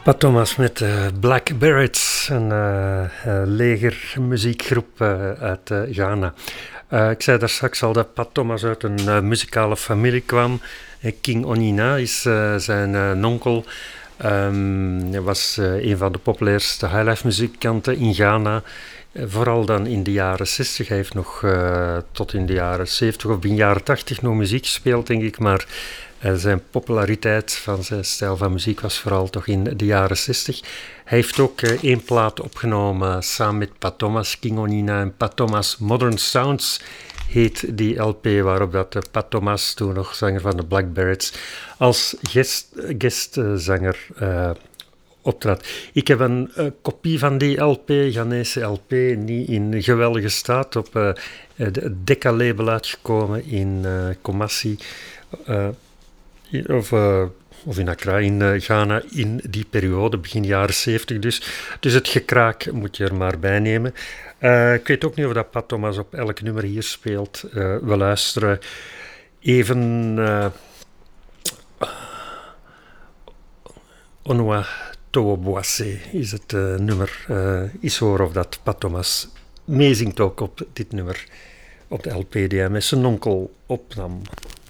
Pat Thomas met Black Berets, een legermuziekgroep uit Ghana. Ik zei daar straks al dat Pat Thomas uit een muzikale familie kwam. King Onina is zijn nonkel. Hij was een van de populairste highlife muzikanten in Ghana. Vooral dan in de jaren 60. Hij heeft nog tot in de jaren 70 of begin jaren 80 nog muziek gespeeld, denk ik. Maar zijn populariteit van zijn stijl van muziek was vooral toch in de jaren 60. Hij heeft ook één plaat opgenomen samen met Pat Thomas, King Onina en Pat Thomas Modern Sounds heet die LP, waarop dat Pat Thomas, toen nog zanger van de Black Berets, als gastzanger optrad. Ik heb een kopie van die LP, Ghanese LP, niet in geweldige staat, op het Decca-label uitgekomen in Kumasi, of in Accra, in Ghana, in die periode, begin jaren 70 dus. Dus het gekraak moet je er maar bij nemen. Ik weet ook niet of dat Pat Thomas op elk nummer hier speelt. We luisteren even Onwa Toboase is het nummer. Eens horen of dat Pat Thomas meezingt ook op dit nummer, op de LP die hij met zijn onkel opnam.